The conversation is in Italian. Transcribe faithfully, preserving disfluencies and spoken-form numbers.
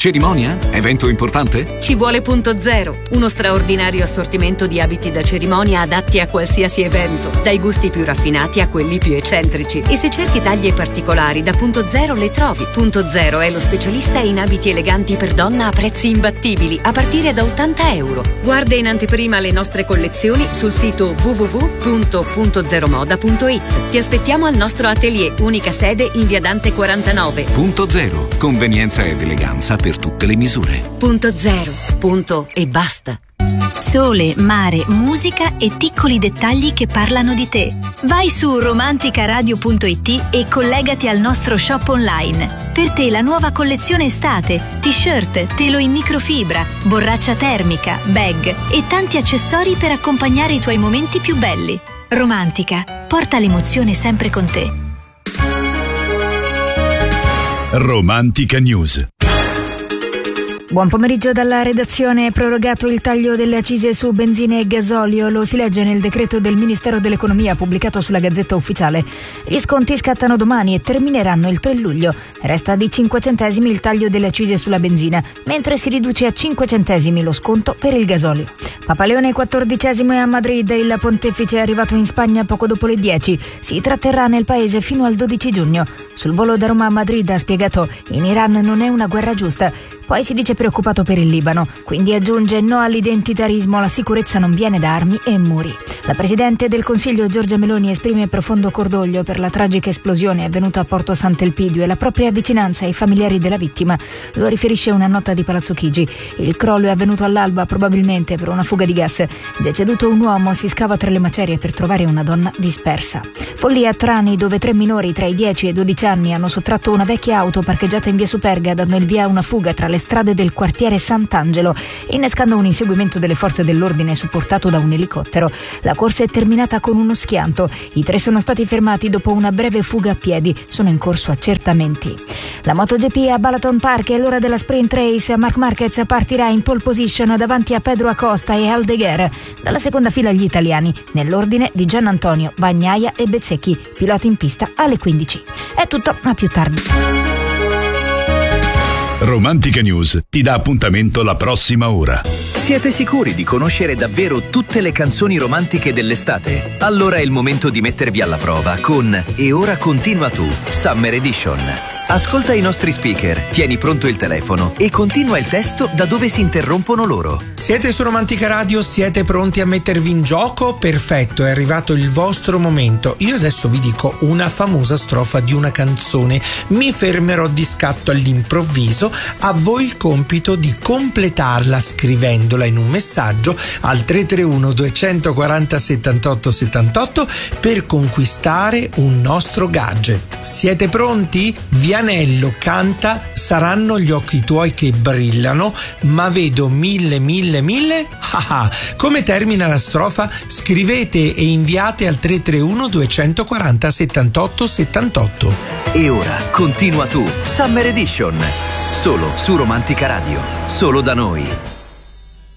Cerimonia? Evento importante? Ci vuole Punto Zero, uno straordinario assortimento di abiti da cerimonia adatti a qualsiasi evento, dai gusti più raffinati a quelli più eccentrici. E se cerchi taglie particolari, da Punto Zero le trovi. Punto Zero è lo specialista in abiti eleganti per donna a prezzi imbattibili, a partire da ottanta euro. Guarda in anteprima le nostre collezioni sul sito w w w punto punto zero moda punto it. Ti aspettiamo al nostro atelier, unica sede in via Dante quarantanove. Punto Zero, convenienza ed eleganza per tutte le misure. Punto Zero, punto e basta. Sole, mare, musica e piccoli dettagli che parlano di te. Vai su romanticaradio punto it e collegati al nostro shop online. Per te la nuova collezione estate, t-shirt, telo in microfibra, borraccia termica, bag e tanti accessori per accompagnare i tuoi momenti più belli. Romantica, porta l'emozione sempre con te. Romantica News. Buon pomeriggio dalla redazione. È prorogato il taglio delle accise su benzina e gasolio. Lo si legge nel decreto del Ministero dell'Economia pubblicato sulla Gazzetta Ufficiale. Gli sconti scattano domani e termineranno il tre luglio. Resta di cinque centesimi il taglio delle accise sulla benzina, mentre si riduce a cinque centesimi lo sconto per il gasolio. Papa Leone quattordicesimo è a Madrid. Il pontefice è arrivato in Spagna poco dopo le dieci. Si tratterrà nel paese fino al dodici giugno. Sul volo da Roma a Madrid ha spiegato: in Iran non è una guerra giusta. Poi si dice preoccupato per il Libano, quindi aggiunge no all'identitarismo, la sicurezza non viene da armi e muri. La Presidente del Consiglio Giorgia Meloni esprime profondo cordoglio per la tragica esplosione avvenuta a Porto Sant'Elpidio e la propria vicinanza ai familiari della vittima. Lo riferisce una nota di Palazzo Chigi. Il crollo è avvenuto all'alba, probabilmente per una fuga di gas. Deceduto un uomo, si scava tra le macerie per trovare una donna dispersa. Follia a Trani, dove tre minori tra i dieci e i dodici anni hanno sottratto una vecchia auto parcheggiata in via Superga, dando il via a una fuga tra le strade del quartiere Sant'Angelo, innescando un inseguimento delle forze dell'ordine supportato da un elicottero. La corsa è terminata con uno schianto. I tre sono stati fermati dopo una breve fuga a piedi. Sono in corso accertamenti. La MotoGP a Balaton Park è l'ora della sprint race. Marc Marquez partirà in pole position davanti a Pedro Acosta e Aldeguer. Dalla seconda fila gli italiani, nell'ordine di Gian Antonio, Bagnaia e Bezzecchi. Piloti in pista alle quindici. È tutto, a più tardi. Romantica News ti dà appuntamento la prossima ora. Siete sicuri di conoscere davvero tutte le canzoni romantiche dell'estate? Allora è il momento di mettervi alla prova con E ora continua tu, Summer Edition. Ascolta i nostri speaker, tieni pronto il telefono e continua il testo da dove si interrompono loro. Siete su Romantica Radio? Siete pronti a mettervi in gioco? Perfetto, è arrivato il vostro momento. Io adesso vi dico una famosa strofa di una canzone. Mi fermerò di scatto all'improvviso. A voi il compito di completarla scrivendola in un messaggio al tre tre uno due quattro zero settantotto settantotto per conquistare un nostro gadget. Siete pronti? Vianello canta: saranno gli occhi tuoi che brillano, ma vedo mille mille mille. Ah ah. Come termina la strofa? Scrivete e inviate al tre tre uno due quattro zero settantotto settantotto. E ora continua tu, Summer Edition. Solo su Romantica Radio. Solo da noi.